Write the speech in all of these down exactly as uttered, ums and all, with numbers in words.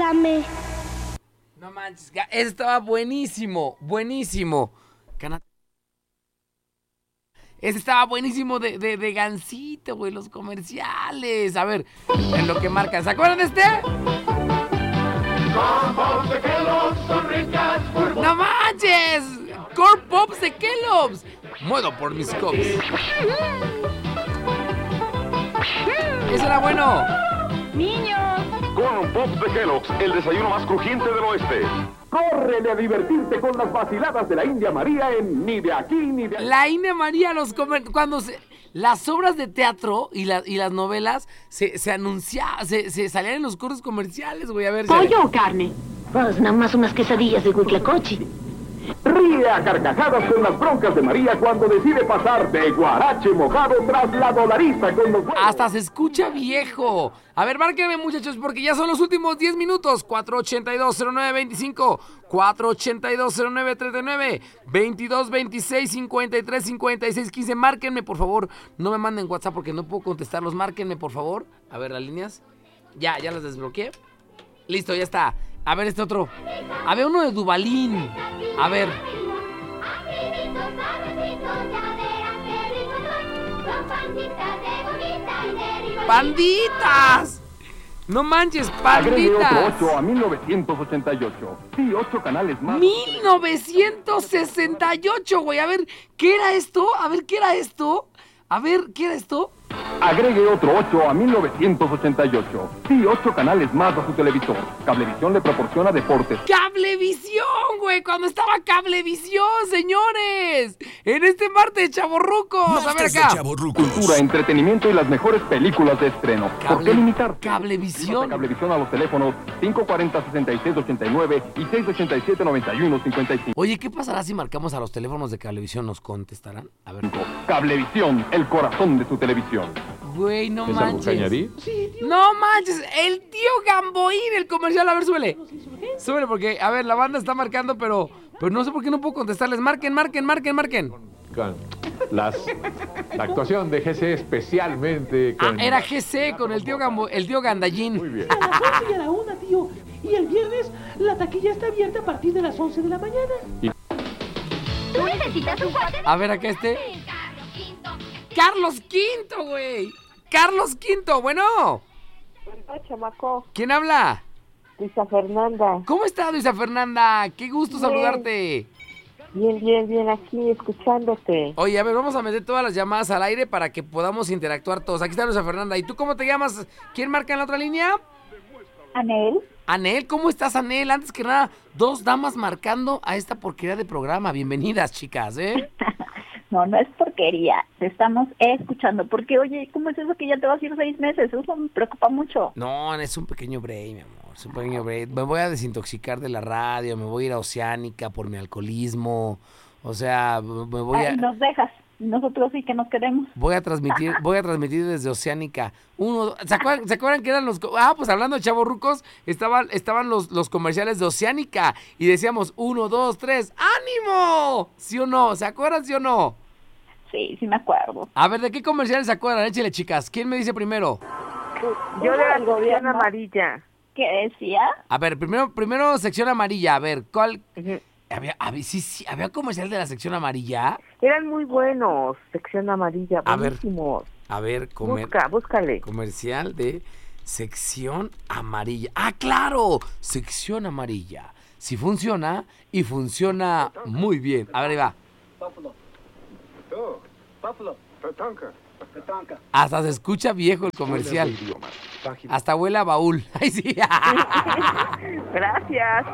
Dame. No manches, ese estaba buenísimo, buenísimo. Cana- Ese estaba buenísimo de, de, de Gansito, güey, los comerciales. A ver, en lo que marcan. ¿Se acuerdan de este? ¡No manches! Corn Pops de Kellogg's. Muedo por mis cops. Ese era bueno. Niños. Corn Pops de Kellogg's, el desayuno más crujiente del oeste. Córrele a divertirte con las vaciladas de la India María en Ni de aquí ni de allá. La India María, los comer... cuando se... las obras de teatro y, la... y las novelas se, se anunciaban, se... se salían en los cortos comerciales, güey, a ver. ¿Pollo o carne? Pues nada más unas quesadillas de huitlacoche. Ríe a carcajadas con las broncas de María cuando decide pasar de guarache mojado tras la dolariza con los huevos. Hasta se escucha viejo. A ver, márquenme, muchachos, porque ya son los últimos diez minutos. cuatro ochenta y dos, cero nueve veinticinco, cuatro ochenta y dos, cero nueve treinta y nueve, veintidós, veintiséis, cincuenta y tres, cincuenta y seis, quince. Márquenme, por favor. No me manden WhatsApp porque no puedo contestarlos. Márquenme, por favor. A ver, las líneas. Ya, ya las desbloqueé. Listo, ya está. A ver, este otro. A ver, uno de Duvalín. A ver. ¡Panditas! No manches, Agregue otro panditas. ocho a mil novecientos ochenta y ocho. Sí, ocho canales más. mil novecientos sesenta y ocho, güey. A ver, ¿qué era esto? A ver, ¿qué era esto? A ver, ¿qué era esto? Agregue otro ocho a mil novecientos ochenta y ocho. Sí, ocho canales más a su televisor. Cablevisión le proporciona deportes. ¡Cablevisión, güey! Cuando estaba Cablevisión, señores. En este martes, chavorrucos. A ver Martes de acá. Chavorrucos. Cultura, entretenimiento y las mejores películas de estreno. ¿Por Cable- qué limitar? Cablevisión. Cablevisión a los teléfonos cinco cuarenta, sesenta y seis ochenta y nueve y seis ochenta y siete, noventa y uno cincuenta y cinco. Oye, ¿qué pasará si marcamos a los teléfonos de Cablevisión? ¿Nos contestarán? A ver. Cablevisión, el corazón de su televisión. Güey, no ¿Es algo que manches. añadir? No manches, el tío Gamboín, el comercial. A ver, súbele. Súbele porque, a ver, la banda está marcando, pero, pero no sé por qué no puedo contestarles. Marquen, marquen, marquen, marquen. Con las, la actuación de G C especialmente Ah, con... era G C con el tío Gambo, el tío Gandallín. Muy bien. A las doce y a la una, tío. Y el viernes, la taquilla está abierta a partir de las once de la mañana. ¿Tú necesitas un cuate? A ver, acá este. Carlos Quinto, güey. Carlos Quinto, bueno. Hola, chamaco. ¿Quién habla? Luisa Fernanda. ¿Cómo estás, Luisa Fernanda? Qué gusto Bien. saludarte. Bien, bien, bien, aquí escuchándote. Oye, a ver, vamos a meter todas las llamadas al aire para que podamos interactuar todos. Aquí está Luisa Fernanda. ¿Y tú cómo te llamas? ¿Quién marca en la otra línea? Anel. Anel, ¿cómo estás, Anel? Antes que nada, dos damas marcando a esta porquería de programa. Bienvenidas, chicas, ¿eh? No, no es porquería. Te estamos escuchando. Porque, oye, ¿cómo es eso que ya te vas a ir seis meses? Eso me preocupa mucho. No, es un pequeño break, mi amor. Es un pequeño break. Me voy a desintoxicar de la radio, me voy a ir a Oceánica por mi alcoholismo. O sea, me voy a... Ay, nos dejas. Nosotros sí que nos queremos. Voy a transmitir, voy a transmitir desde Oceánica. Uno, ¿se acuerdan, ¿se acuerdan que eran los? Ah, pues hablando de chavorrucos, estaban, estaban los, los comerciales de Oceánica y decíamos uno, dos, tres, ¡ánimo! ¿Sí o no? ¿Se acuerdan, sí o no? Sí, sí me acuerdo. A ver, ¿de qué comerciales se acuerdan? Échale, chicas. ¿Quién me dice primero? Yo de la Del gobierno. amarilla. ¿Qué decía? A ver, primero, primero sección amarilla. A ver, ¿cuál? Ujú. Había, había, sí, sí, había comercial de la sección amarilla. Eran muy buenos, sección amarilla, A ver. buenísimos. A ver, comer, Busca, búscale. comercial de sección amarilla. ¡Ah, claro! Sección amarilla. Si funciona, y funciona muy bien. A ver, ahí va. Hasta se escucha viejo el comercial. Hasta huele a baúl. Ay, sí. Gracias.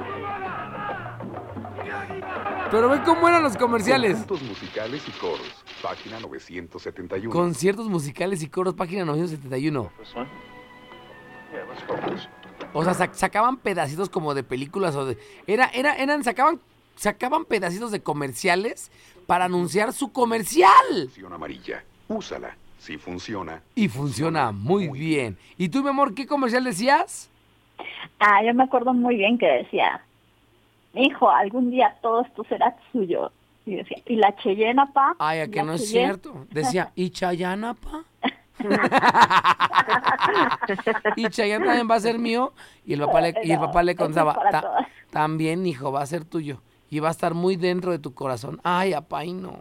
Pero ve cómo eran los comerciales. Conjuntos musicales y coros, página novecientos setenta y uno. Conciertos musicales y coros, página novecientos setenta y uno. O sea, sac- sacaban pedacitos como de películas o de... Era, era, eran, sacaban, sacaban pedacitos de comerciales para anunciar su comercial. Sección amarilla, úsala. Si funciona. Y funciona muy bien. ¿Y tú, mi amor, qué comercial decías? Ah, yo me acuerdo muy bien que decía, hijo, algún día todo esto será suyo. Y decía, ¿y la Cheyenne, pa? Ay, a que ¿La no es Cheyenne? cierto. Decía, ¿y Chayana, pa? Y Chayanne también va a ser mío. Y el papá le, y el papá le No, eso es contaba, para "Ta- todas". también, hijo, va a ser tuyo. Y va a estar muy dentro de tu corazón. Ay, apá, y no.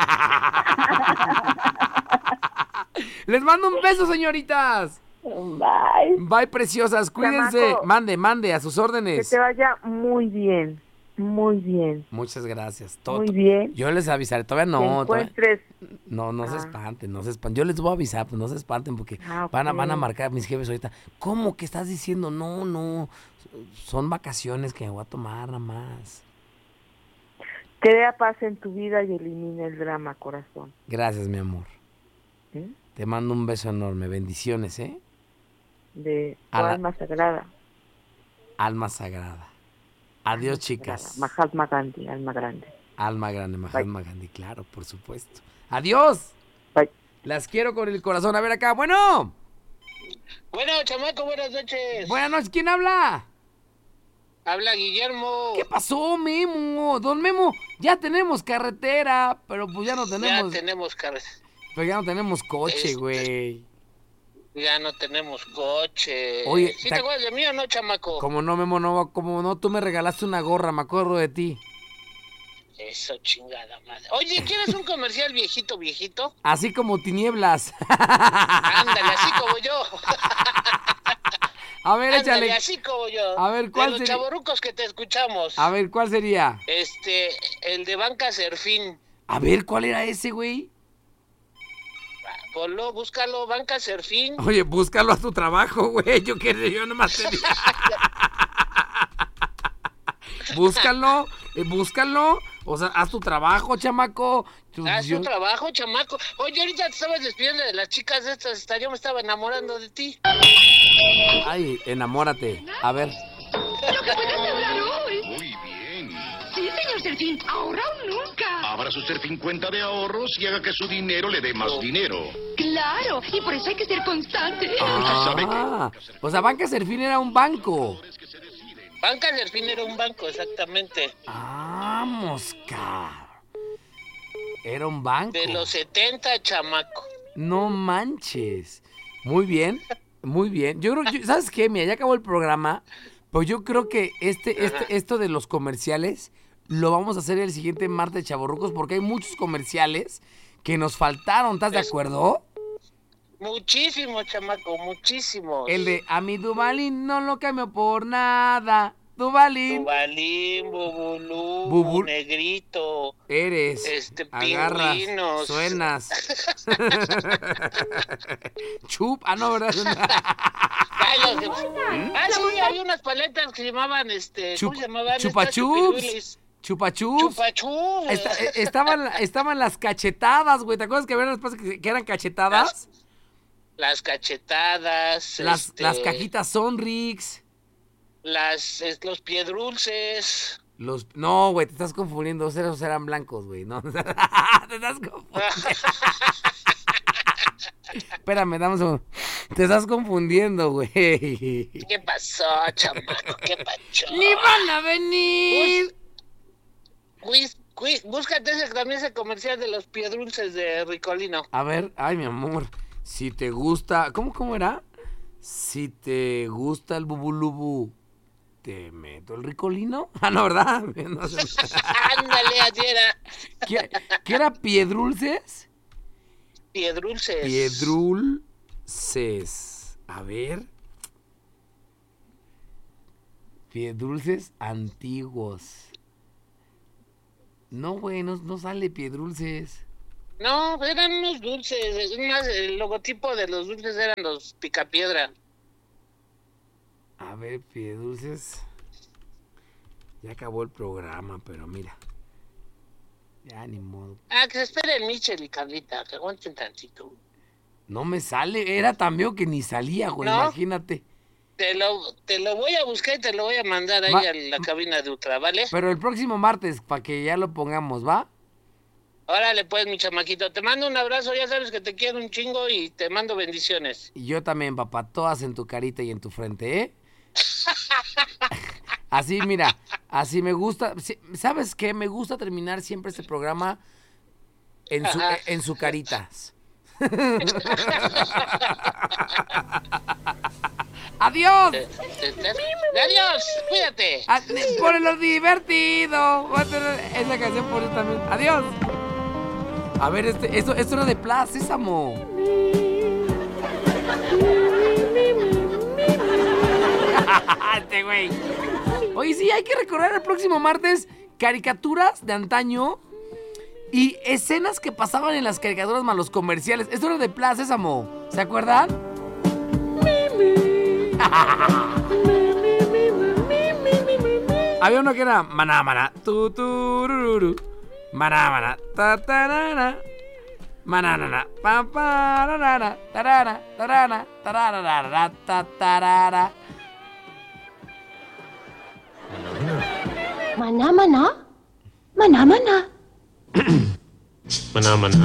Les mando un beso, señoritas. Bye. Bye, preciosas. Cuídense. Chamaco. Mande, mande, a sus Que órdenes. te vaya muy bien, muy bien, Muchas gracias. To- muy to- bien. Yo les avisaré. Todavía que no. todavía- encuentres... No, no se Ah. espanten, no se espanten. Yo les voy a avisar, pues no se espanten porque Ah, van, a, van a ok. marcar mis jefes ahorita. ¿Cómo que estás diciendo? No, no. Son vacaciones que me voy a tomar nada más. Crea paz en tu vida y elimina el drama, corazón. Gracias, mi amor. ¿eh? Te mando un beso enorme. Bendiciones, ¿eh? De tu A la- alma sagrada. Alma sagrada. Adiós, Alma chicas. sagrada. Mahatma Gandhi, alma grande. Alma grande, Mahatma Gandhi, claro, por supuesto. Adiós. Bye. Las quiero con el corazón. A ver acá. Bueno. Bueno, chamaco, buenas noches. Buenas noches. ¿Quién habla? Habla Guillermo. ¿Qué pasó, Memo? Don Memo, ya tenemos carretera, pero pues ya no Ya tenemos... tenemos carretera. Pero ya no tenemos coche, Este- güey. Ya no tenemos coche. Oye, ¿Sí ta- te acuerdas de mí o no, chamaco? Como no, Memo, no, como no, tú me regalaste una gorra, me acuerdo de ti. Eso, chingada madre. Oye, ¿quieres un comercial viejito, viejito? Así como tinieblas. Ándale, así como yo. A ver, Ándale, échale. así como yo. A ver, ¿cuál de los sería? chavorrucos que te escuchamos. A ver, ¿cuál sería? Este, el de Banca Serfín. A ver, ¿cuál era ese, güey? Ponlo, búscalo, Banca Serfín. Oye, búscalo a tu trabajo, güey. Yo quería, yo nomás te digo. Búscalo, eh, búscalo. O sea, haz tu trabajo, chamaco. Tu- Haz yo- tu trabajo, chamaco. Oye, ahorita te estabas despidiendo de las chicas estas. hasta Yo me estaba enamorando de ti. Ay, enamórate. A ver. Lo que puedes lograr hoy. Muy bien. Sí, señor Serfín, ahora o nunca. Abra su Serfín cuenta de ahorros y haga que su dinero le dé más dinero. Claro, y por eso hay que ser constante. Ah, o sea, Banca Serfín era un banco. Banca Serfín era un banco, exactamente. Ah, mosca. Era un banco. De los setenta, chamaco. No manches. Muy bien, muy bien. Yo creo, yo- ¿sabes qué? Mira, ya acabó el programa, pero yo creo que este, este, esto de los comerciales lo vamos a hacer el siguiente martes, chavorrucos, porque hay muchos comerciales que nos faltaron. ¿Estás de Es- acuerdo? Muchísimo, chamaco, muchísimo. El de a mi Dubalín no lo cambio por nada. Dubalín. Dubalín, Bubulú, Bubu- Negrito. Eres. Este, Agarras. pingüinos. Suenas. Chup. Ah, no, ¿verdad? Ay, los de- Ah, sí, había unas paletas que se llamaban, este, ¿cómo Chup- se llamaban? Chupa Estas chups. chupirulis. Chupachups. Chupachus. Esta- eh, estaban, estaban las cachetadas, güey. ¿Te acuerdas que había unas cosas que, que eran cachetadas? Las cachetadas. Las, este, las cajitas Sonrix. Las, es- los piedrulces. Los, no, güey, te estás confundiendo. Esos eran blancos, güey. No, te estás confundiendo. Espérame, dame un segundo. Te estás confundiendo, güey. ¿Qué pasó, chamaco? ¿Qué pasó? ¡Ni van a venir! Quiz, quiz, búscate ese, también ese comercial de los piedrulces de Ricolino. A ver, ay, mi amor. Si te gusta. ¿Cómo, cómo era? Si te gusta el bubulubu, ¿te meto el ricolino? Ah, no, ¿verdad? No sé. Ándale, así era. ¿Qué, qué era piedrulces? Piedrulces. Piedrulces. A ver. Piedrulces antiguos. No, güey, no, no sale piedrulces. No, eran unos dulces. Es más, el logotipo de los dulces eran los picapiedra. A ver, piedrulces. Ya acabó el programa, pero mira. Ya ni modo. Ah, que se espere el Michel y Carlita, que aguanten tantito. No me sale, era tan viejo que ni salía, güey, ¿No? imagínate. Te lo, te lo voy a buscar y te lo voy a mandar ahí Ma- a la cabina de Ultra, ¿vale? Pero el próximo martes, para que ya lo pongamos, ¿va? Órale pues, mi chamaquito. Te mando un abrazo, ya sabes que te quiero un chingo y te mando bendiciones. Y yo también, papá, todas en tu carita y en tu frente, ¿eh? Así, mira, así me gusta. sí, ¿Sabes qué? Me gusta terminar siempre este programa en su, Ajá. en su caritas. ¡Adiós! ¡Adiós! ¡Cuídate! A- ¡Ponelo divertido! Voy a tener esa canción por eso también. ¡Adiós! A ver, este, esto, esto era de Plaza Sésamo. Este güey. Oye, sí, hay que recordar el próximo martes caricaturas de antaño y escenas que pasaban en las caricaturas más los comerciales. Esto era de Plaza Sésamo. ¿Se acuerdan? Había uno que era maná, maná, tu, tu, rururu. Maná, maná, ta, ta, na, na. Maná, na, na, pa, pa, ra, ra, ra, tarara, tarara, tarara, ra, ra, ta, tarara. Maná, maná. Maná, maná. Maná, maná.